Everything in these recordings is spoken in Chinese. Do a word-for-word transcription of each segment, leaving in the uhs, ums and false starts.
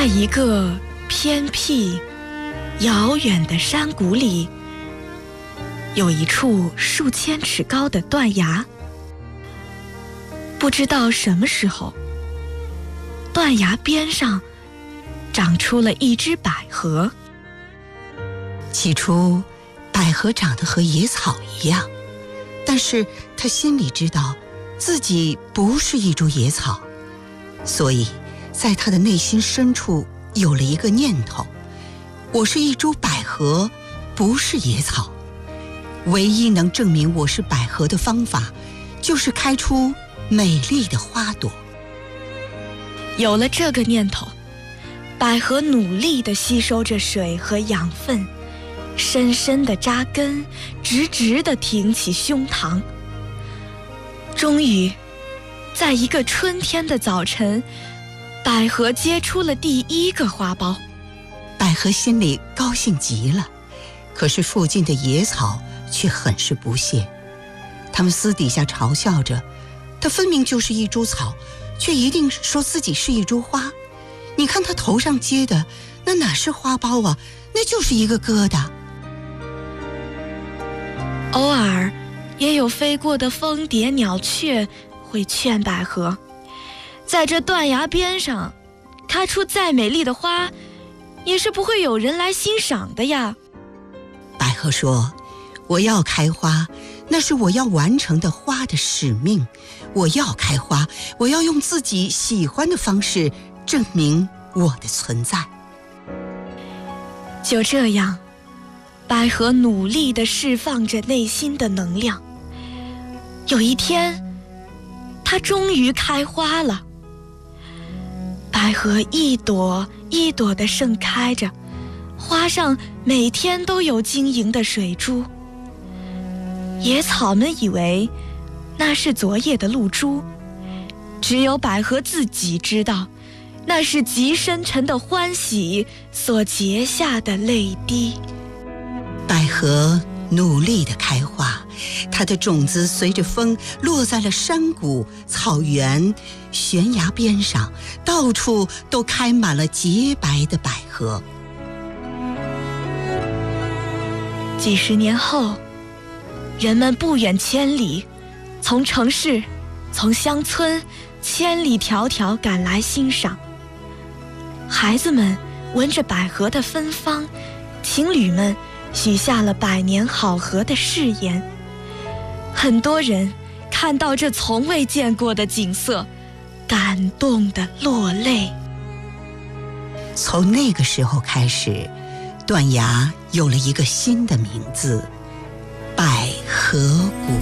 在一个偏僻、遥远的山谷里，有一处数千尺高的断崖。不知道什么时候，断崖边上长出了一只百合。 起初，百合长得和野草一样，但是他心里知道自己不是一株野草，所以在他的内心深处有了一个念头：我是一株百合，不是野草。唯一能证明我是百合的方法，就是开出美丽的花朵。 有了这个念头，百合努力地吸收着水和养分，深深地扎根，直直地挺起胸膛。终于，在一个春天的早晨，百合结出了第一个花苞。 百合心里高兴极了，可是附近的野草却很是不屑。他们私底下嘲笑着，它分明就是一株草，却一定说自己是一株花。你看它头上结的，那哪是花苞啊，那就是一个疙瘩。 偶尔也有飞过的蜂蝶、鸟雀会劝百合，在这断崖边上开出再美丽的花，也是不会有人来欣赏的呀。 百合说：我要开花，那是我要完成的花的使命。我要开花，我要用自己喜欢的方式证明我的存在。 就这样，百合努力地释放着内心的能量。有一天，它终于开花了。百合一朵一朵地盛开着，花上每天都有晶莹的水珠。野草们以为那是昨夜的露珠，只有百合自己知道，那是极深沉的欢喜所结下的泪滴。 百合努力地开花，它的种子随着风落在了山谷、草原、悬崖边上，到处都开满了洁白的百合。 几十年后，人们不远千里，从城市，从乡村，千里迢迢赶来欣赏。孩子们闻着百合的芬芳，情侣们许下了百年好合的誓言。很多人看到这从未见过的景色，感动地落泪。 从那个时候开始，断崖有了一个新的名字——百合谷。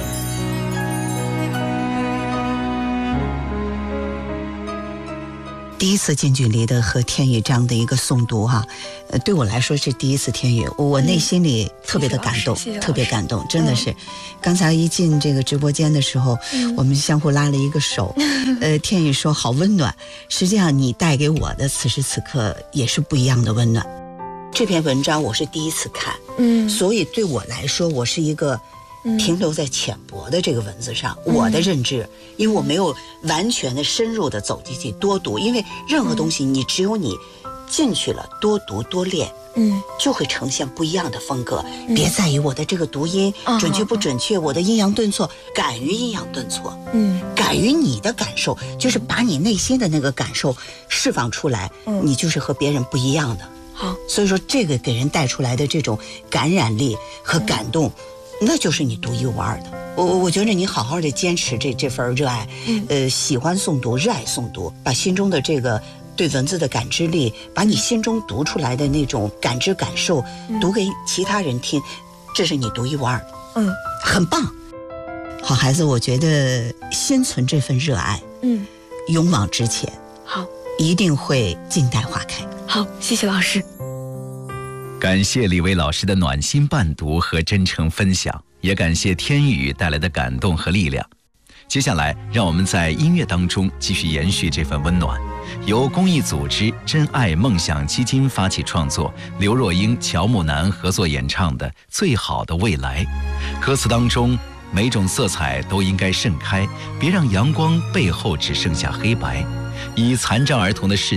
第一次近距离的和天宇这样的一个诵读哈、啊，呃，对我来说是第一次天宇，我内心里特别的感动， 嗯、 特别感动，真的是。嗯、刚才一进这个直播间的时候，嗯、我们相互拉了一个手，呃，天宇说好温暖。实际上，你带给我的此时此刻也是不一样的温暖。这篇文章我是第一次看，嗯，所以对我来说，我是一个停留在浅薄的这个文字上，嗯、我的认知，因为我没有完全的深入的走进去多读，因为任何东西你只有你进去了多读多练，嗯，就会呈现不一样的风格。嗯、别在意我的这个读音、嗯、准确不准确，嗯、我的阴阳顿挫，敢于阴阳顿挫，嗯，敢于你的感受，就是把你内心的那个感受释放出来，嗯，你就是和别人不一样的。好，所以说这个给人带出来的这种感染力和感动。嗯，那就是你独一无二的。我我觉得你好好的坚持这这份热爱，嗯、呃，喜欢诵读，热爱诵读，把心中的这个对文字的感知力，把你心中读出来的那种感知感受，嗯、读给其他人听，这是你独一无二的。嗯，很棒。好孩子，我觉得心存这份热爱，嗯，勇往直前，好，一定会静待花开。 好，谢谢老师。 感谢李薇老师的暖心伴读和真诚分享，也感谢天宇带来的感动和力量。接下来，让我们在音乐当中继续延续这份温暖。由公益组织真爱梦想基金发起创作，刘若英、乔木楠合作演唱的《最好的未来》。歌词当中，每种色彩都应该盛开，别让阳光背后只剩下黑白。以残障儿童的视角，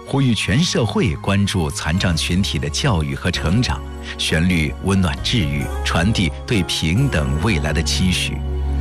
呼吁全社会关注残障群体的教育和成长，旋律温暖治愈，传递对平等未来的期许。